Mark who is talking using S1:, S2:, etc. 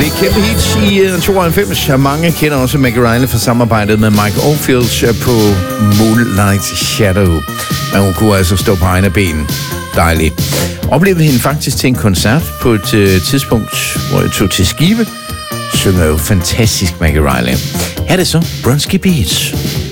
S1: fik kæmpe hits i 92. Mange kender også Maggie Reilly for samarbejdet med Mike Oldfield på Moonlight Shadow. Men hun kunne altså stå på egne ben. Dejligt. Oplevede hende faktisk til en koncert på et tidspunkt, hvor jeg tog til Skive. Synger jo fantastisk Maggie Reilly. Her er det så Bronski Beach.